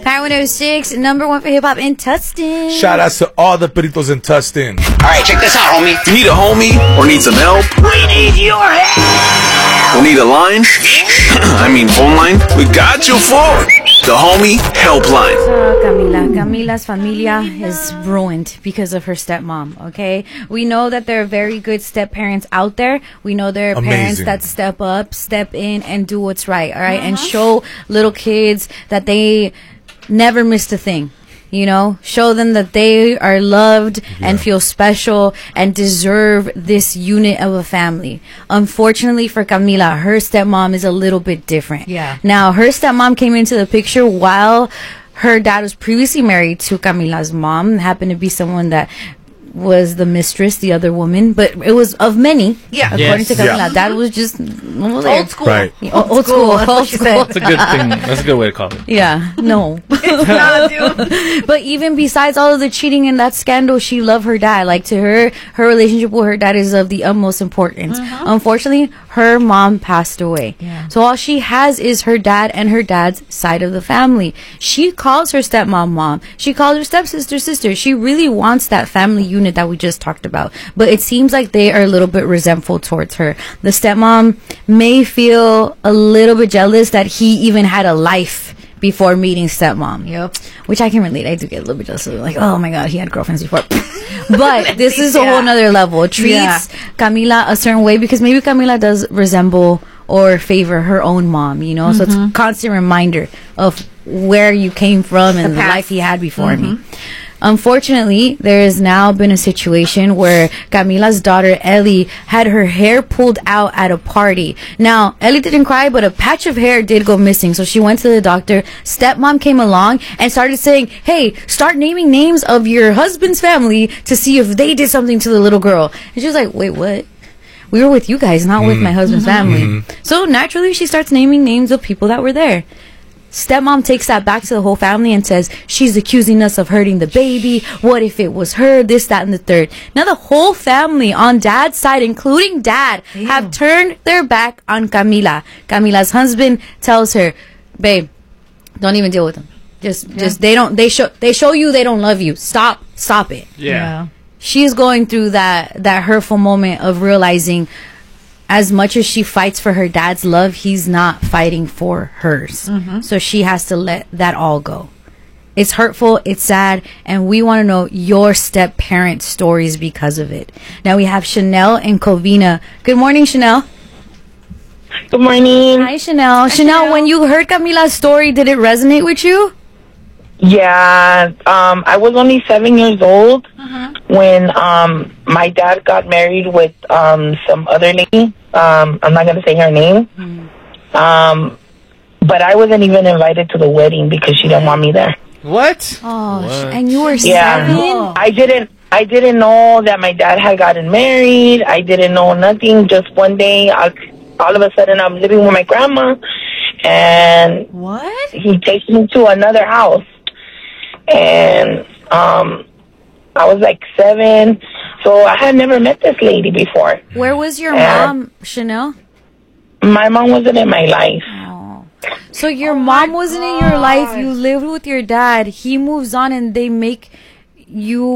Power 106, number one for hip hop in Tustin. Shout outs to all the peritos in Tustin. All right, check this out, homie. You need a homie or need some help? We need your help. We need a line? Phone line? We got you for the Homie Helpline. Camila's familia is ruined because of her stepmom, okay? We know that there are very good step-parents out there. We know there are parents that step up, step in, and do what's right, all right? And show little kids that they never missed a thing. You know, show them that they are loved and feel special and deserve this unit of a family. Unfortunately for Camila, her stepmom is a little bit different. Yeah. Now, her stepmom came into the picture while her dad was previously married to Camila's mom. Happened to be someone that was the mistress, the other woman, but it was of many. Yeah. According to Camila, dad was just Old school. Right. Old school. That's a good thing. That's a good way to call it. Yeah, no. It's not, dude. But even besides all of the cheating and that scandal, she loved her dad. Like, to her relationship with her dad is of the utmost importance. Unfortunately, her mom passed away. Yeah. So all she has is her dad and her dad's side of the family. She calls her stepmom mom. She calls her stepsister sister. She really wants that family unit that we just talked about. But it seems like they are a little bit resentful towards her. The stepmom may feel a little bit jealous that he even had a life before meeting stepmom. Yep. Which I can relate. I do get a little bit jealous. Like, oh my god, he had girlfriends before. But this is a whole nother level. It treats Camila a certain way because maybe Camila does resemble or favor her own mom, you know? So it's a constant reminder of where you came from and the life he had before me. Unfortunately, there has now been a situation where Camila's daughter, Ellie, had her hair pulled out at a party. Now, Ellie didn't cry, but a patch of hair did go missing. So she went to the doctor. Stepmom came along and started saying, hey, start naming names of your husband's family to see if they did something to the little girl. And she was like, wait, what? We were with you guys, not with my husband's family. So naturally, she starts naming names of people that were there. Stepmom takes that back to the whole family and says, she's accusing us of hurting the baby. What if it was her? This, that, and the third. Now the whole family on dad's side, including dad, have turned their back on Camila. Camila's husband tells her, babe, don't even deal with them. Just they show you they don't love you. Stop it. Yeah. She's going through that hurtful moment of realizing as much as she fights for her dad's love, he's not fighting for hers. So she has to let that all go. It's hurtful, it's sad, and we want to know your step-parent stories because of it. Now we have Chanel and Covina. Good morning, Chanel. Good morning. Hi, Chanel. Chanel, when you heard Camila's story, did it resonate with you? Yeah, I was only 7 years old when my dad got married with some other lady. I'm not going to say her name. But I wasn't even invited to the wedding because she didn't want me there. What? Oh, and you were 7? I didn't know that my dad had gotten married. I didn't know nothing. Just one day, all of a sudden, I'm living with my grandma, and he takes me to another house. And I was like 7, so I had never met this lady before. Where was your mom, Chanel? My mom wasn't in my life. Oh. So your mom wasn't in your life. You lived with your dad. He moves on and they make you